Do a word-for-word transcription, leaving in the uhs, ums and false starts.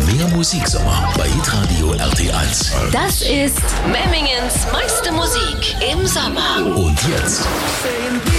Mehr Musiksommer bei Hitradio R T eins. Das ist Memmingens meiste Musik im Sommer. Und jetzt